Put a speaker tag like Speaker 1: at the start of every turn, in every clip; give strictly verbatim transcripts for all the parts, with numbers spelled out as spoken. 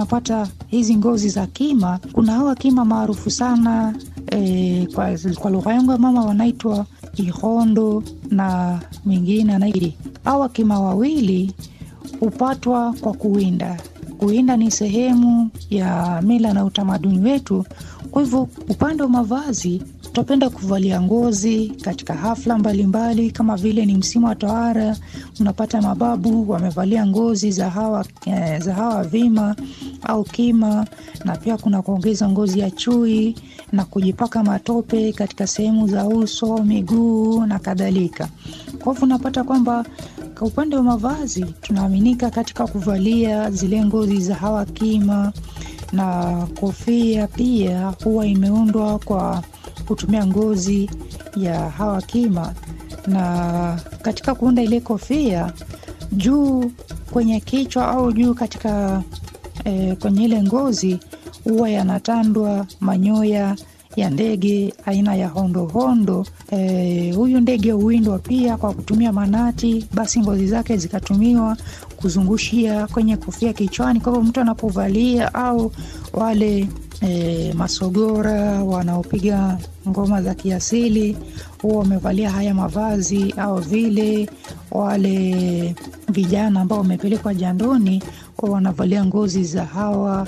Speaker 1: unapata hizi ngozi za kima, kuna hawa kima maarufu sana e, kwa, kwa lugha yangu ya mama wanaitwa ihondo na mwingine anaitwa. Hawa kima wawili hupatwa kwa kuwinda. Kuwinda ni sehemu ya mila na utamaduni wetu. Kwa hivyo upande wa mavazi tutapenda kuvalia ngozi katika hafla mbalimbali mbali, kama vile ni msimu wa tohara, unapata mababu wamevalia ngozi za hawa eh, za hawa vima au kima, na pia kuna kuongeza ngozi ya chui na kujipaka matope katika sehemu za uso, miguu na kadhalika. Kwa hivyo unapata kwamba kwa upande wa mavazi tunaaminika katika kuvalia zile ngozi za hawa kima, na kofia pia huwa imeundwa kwa kutumia ngozi ya hawa kima. Na katika kuunda ile kofia, juu kwenye kichwa au juu katika e, kwenye ile ngozi huwa yanatandwa manyoya ya ndege aina ya hondo hondo. E, huyu ndege huwindwa pia kwa kutumia manati, basi ngozi zake zikatumiwa kuzungushia kwenye kofia kichwani. Kwa hivyo mtu anapovalia, au wale e, masogora wanaopiga ngoma za kiasili huwa wamevalia haya mavazi, au vile wale vijana ambao wamepelekwa jandoni huwa wanavalia ngozi za hawa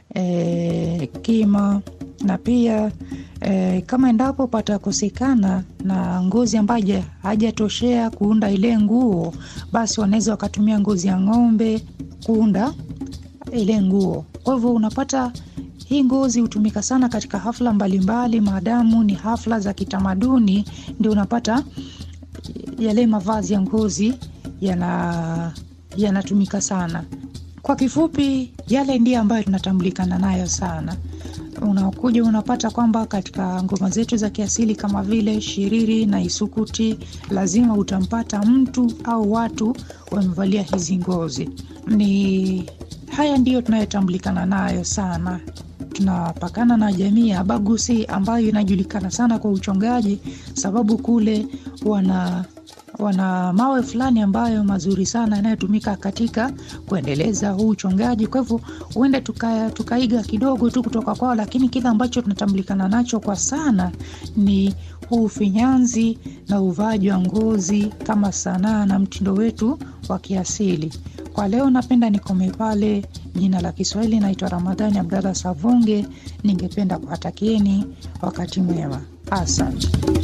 Speaker 1: e, kima. Na pia e, kama endapo patakosekana na ngozi ambayo hajatoshea kuunda ile nguo, basi wanaweza wakatumia ngozi ya ng'ombe kuunda ile nguo. Kwa hivyo unapata hii ngozi hutumika sana katika hafla mbalimbali, maadamu ni hafla za kitamaduni, ndio unapata yale mavazi ya ngozi yana yanatumika sana. Kwa kifupi, yale ndiyo ambayo tunatambulikana nayo sana. Unakuja unapata kwamba katika ngoma zetu za kiasili kama vile shiriri na isukuti, lazima utampata mtu au watu wamevalia hizi ngozi. Ni haya ndiyo tunayotambulikana nayo sana. Tunapakana na jamii ya Bagusi ambayo inajulikana sana kwa uchongaji, sababu kule wana wana mawe fulani ambayo mazuri sana yanayotumika katika kuendeleza huu uchongaji. Kwa hivyo huenda tuka, tukaiga kidogo tu kutoka kwao, lakini kile ambacho tunatambulikana nacho kwa sana ni huu finyanzi na uvaji wa ngozi kama sanaa na mtindo wetu wa kiasili. Kwa leo napenda nikome pale. Jina la Kiswahili naitwa Ramadhani Abdalla Savunge. Ningependa kuwatakieni wakati mwema. Asante.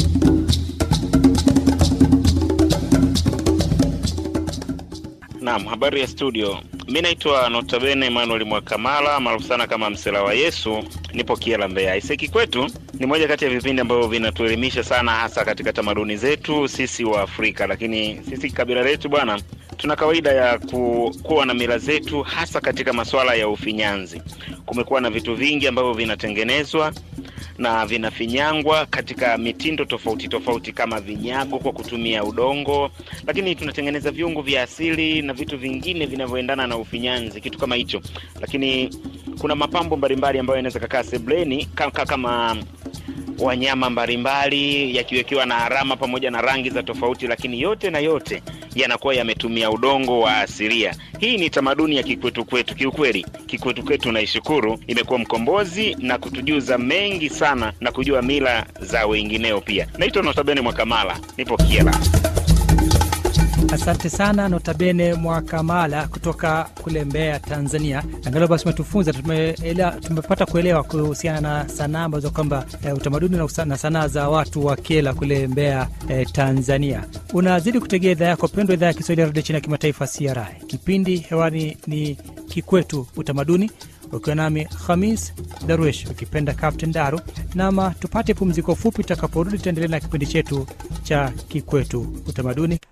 Speaker 2: Naam, habari ya studio. Mimi naitwa Notabene Emmanuel Mwakamala, maarufu sana kama Msela wa Yesu. Nipo Kiela, Mbeya. Iseki kwetu ni moja kati ya vipindi ambavyo vinatuelimisha sana, hasa katika tamaduni zetu sisi wa Afrika. Lakini sisi kabila letu bwana, tuna kawaida ya ku, kuwa na mila zetu, hasa katika masuala ya ufinyanzi. Kumekuwa na vitu vingi ambavyo vinatengenezwa na vinafinyangwa katika mitindo tofauti tofauti, kama vinyago kwa kutumia udongo, lakini tunatengeneza viungo vya asili na vitu vingine vinavyoendana na ufinyanzi, kitu kama hicho. Lakini kuna mapambo mbalimbali ambayo yanaweza kukaa sebleni kama, kama wanyama mbalimbali yakiwekewa na alama pamoja na rangi za tofauti, lakini yote na yote yanakuwa yametumia udongo wa asilia. Hii ni tamaduni ya kikwetu kwetu. Kiukweli kikwetu kwetu naishukuru, imekuwa mkombozi na kutujuza mengi sana na kujua mila za wengineo pia. Naitwa Notabene Mwakamala, nipo Kiela.
Speaker 3: Asante sana Notabene Mwakamala kutoka kule Mbeya, Tanzania. Angalau basi umetufunza, tumeelewa, tumepata kuelewa kuhusiana na sanaa ambazo kwamba e, utamaduni na sanaa za watu wa Kiela kule Mbeya, e, Tanzania. Unazidi kutegea idhaa yako pendwa, idhaa ya Kiswahili ya Radio China Kimataifa C R I. Kipindi hewani ni Kikwetu Utamaduni, ukiwa nami Khamis Darwesh, ukipenda Captain Daru. Nama tupate pumziko fupi, tutakaporudi tutaendelea na kipindi chetu cha Kikwetu Utamaduni.